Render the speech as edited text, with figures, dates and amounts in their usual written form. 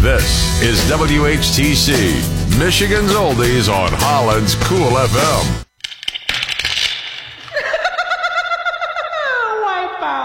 This is WHTC, Michigan's Oldies on Holland's Cool FM.